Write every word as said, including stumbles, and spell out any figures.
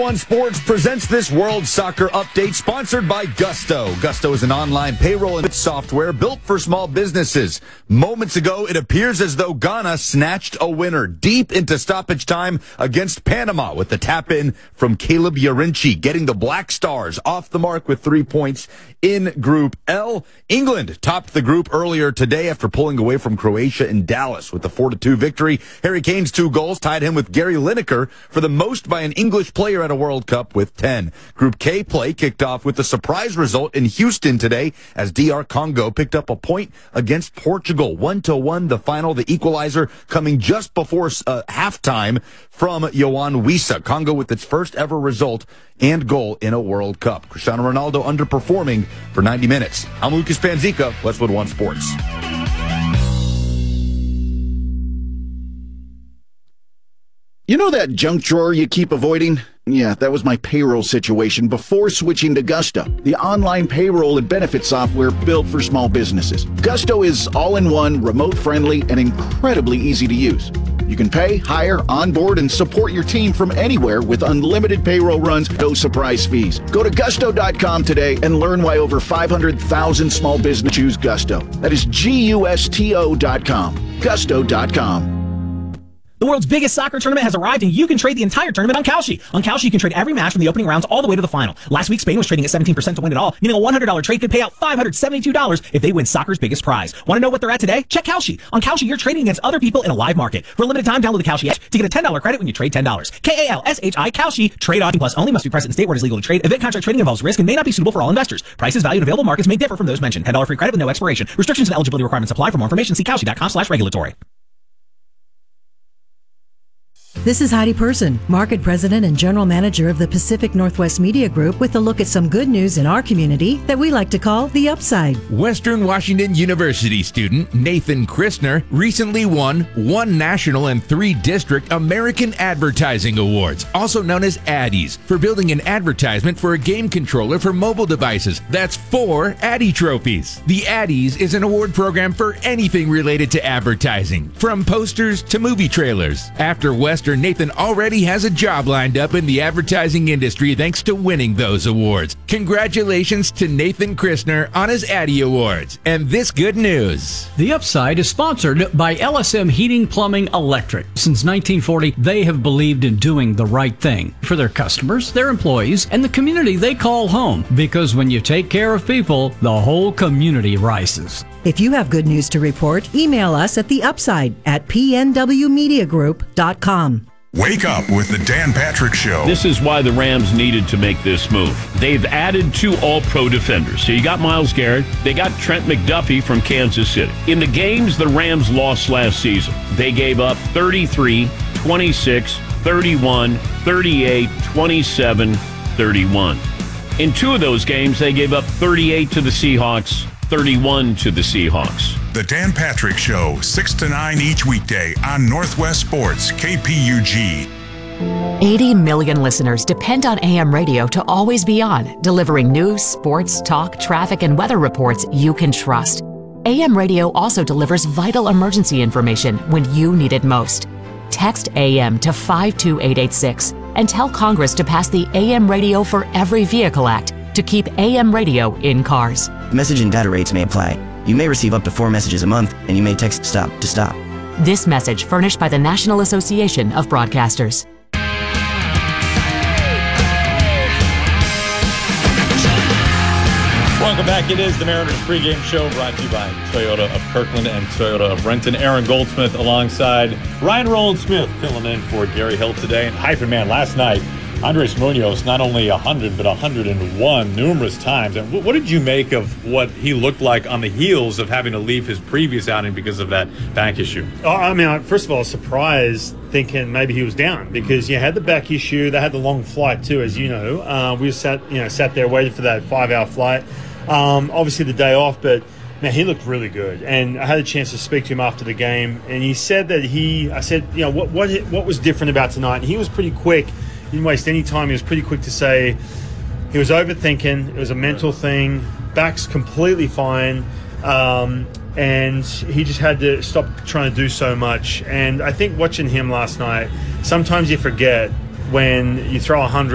One Sports presents this World Soccer Update sponsored by Gusto. Gusto is an online payroll and software built for small businesses. Moments ago, it appears as though Ghana snatched a winner deep into stoppage time against Panama with the tap-in from Caleb Yarinci, getting the Black Stars off the mark with three points in Group L. England topped the group earlier today after pulling away from Croatia in Dallas with a four to two victory. Harry Kane's two goals tied him with Gary Lineker for the most by an English player at a World Cup with ten. Group K play kicked off with a surprise result in Houston today as D R Congo picked up a point against Portugal. One to one, the final, the equalizer coming just before uh, halftime from Yohan Wissa. Congo with its first ever result and goal in a World Cup. Cristiano Ronaldo underperforming for ninety minutes. I'm Lucas Panzica, Westwood One Sports. You know that junk drawer you keep avoiding? Yeah, that was my payroll situation before switching to Gusto, the online payroll and benefit software built for small businesses. Gusto is all-in-one, remote-friendly, and incredibly easy to use. You can pay, hire, onboard, and support your team from anywhere with unlimited payroll runs, no surprise fees. Go to gusto dot com today and learn why over five hundred thousand small businesses choose Gusto. That is G U S T O dot com. gusto dot com. The world's biggest soccer tournament has arrived, and you can trade the entire tournament on Kalshi. On Kalshi, you can trade every match from the opening rounds all the way to the final. Last week, Spain was trading at seventeen percent to win it all, meaning a one hundred dollars trade could pay out five hundred seventy-two dollars if they win soccer's biggest prize. Want to know what they're at today? Check Kalshi. On Kalshi, you're trading against other people in a live market. For a limited time, download the Kalshi app to get a ten dollars credit when you trade ten dollars. K A L S H I, Kalshi. Trade on plus only must be present in state where it is legal to trade. Event contract trading involves risk and may not be suitable for all investors. Prices, value, and available markets may differ from those mentioned. ten dollars free credit with no expiration. Restrictions and eligibility requirements apply. For more information, see kalshi dot com slash regulatory. This is Heidi Person, Market President and General Manager of the Pacific Northwest Media Group, with a look at some good news in our community that we like to call the upside. Western Washington University student Nathan Christner recently won one national and three district American Advertising Awards, also known as Addies, for building an advertisement for a game controller for mobile devices. That's four Addy trophies. The Addies is an award program for anything related to advertising, from posters to movie trailers. After Western, Nathan already has a job lined up in the advertising industry thanks to winning those awards. Congratulations to Nathan Christner on his Addy Awards. And this good news. The Upside is sponsored by L S M Heating, Plumbing, Electric. Since nineteen forty, they have believed in doing the right thing for their customers, their employees, and the community they call home. Because when you take care of people, the whole community rises. If you have good news to report, email us at the upside at p n w media group dot com. Wake up with the Dan Patrick Show. This is why the Rams needed to make this move. They've added two all-pro defenders. So you got Myles Garrett. They got Trent McDuffie from Kansas City. In the games the Rams lost last season, they gave up thirty-three, twenty-six, thirty-one, thirty-eight, twenty-seven, thirty-one. In two of those games, they gave up thirty-eight to the Seahawks, thirty-one to the Seahawks. The Dan Patrick Show, six to nine each weekday on Northwest Sports, K P U G. eighty million listeners depend on A M radio to always be on, delivering news, sports, talk, traffic, and weather reports you can trust. A M radio also delivers vital emergency information when you need it most. Text A M to five two eight eight six and tell Congress to pass the A M Radio for Every Vehicle Act to keep A M radio in cars. Message and data rates may apply. You may receive up to four messages a month, and you may text STOP to stop. This message furnished by the National Association of Broadcasters. Welcome back. It is the Mariners pregame show brought to you by Toyota of Kirkland and Toyota of Renton. Aaron Goldsmith alongside Ryan Rowland-Smith filling in for Gary Hill today. And Hyphen Man, last night, Andres Munoz, not only one hundred, but one hundred one numerous times. And what did you make of what he looked like on the heels of having to leave his previous outing because of that back issue? Oh, I mean, first of all, surprised thinking maybe he was down because you had the back issue. They had the long flight too, as you know. Uh, we sat, you know, sat there waiting for that five-hour flight. Um, obviously the day off, but man, he looked really good. And I had a chance to speak to him after the game, and he said that he, I said, you know, what what what was different about tonight? And he was pretty quick. Didn't waste any time. He was pretty quick to say he was overthinking. It was a mental thing. Back's completely fine. Um, and he just had to stop trying to do so much. And I think watching him last night, sometimes you forget when you throw a hundred